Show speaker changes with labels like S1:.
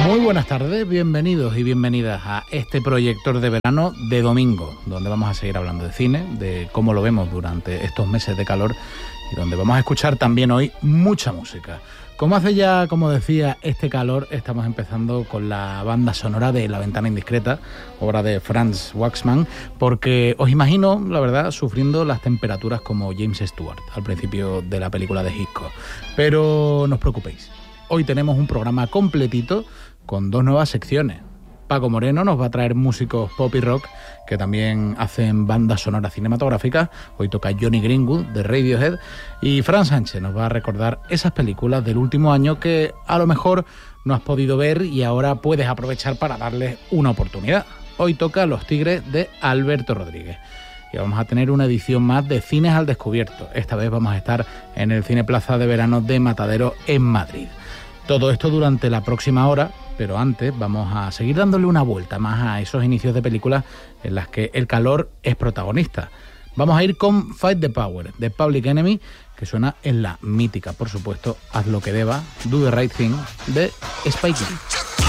S1: Muy buenas tardes, bienvenidos y bienvenidas a este proyector de verano de domingo, donde vamos a seguir hablando de cine, de cómo lo vemos durante estos meses de calor y donde vamos a escuchar también hoy mucha música. Como hace ya, como decía, este calor, estamos empezando con la banda sonora de La Ventana Indiscreta, obra de Franz Waxman, porque os imagino, la verdad, sufriendo las temperaturas como James Stewart al principio de la película de Hitchcock. Pero no os preocupéis, hoy tenemos un programa completito con dos nuevas secciones. Paco Moreno nos va a traer músicos pop y rock que también hacen bandas sonoras cinematográficas. Hoy toca Johnny Greenwood de Radiohead. Y Fran Sánchez nos va a recordar esas películas del último año que a lo mejor no has podido ver y ahora puedes aprovechar para darles una oportunidad. Hoy toca Los Tigres de Alberto Rodríguez. Y vamos a tener una edición más de Cines al Descubierto. Esta vez vamos a estar en el Cine Plaza de Verano de Matadero en Madrid. Todo esto durante la próxima hora, pero antes vamos a seguir dándole una vuelta más a esos inicios de películas en las que el calor es protagonista. Vamos a ir con Fight the Power, de Public Enemy, que suena en la mítica, por supuesto, Haz lo que deba, Do the Right Thing, de Spike Lee.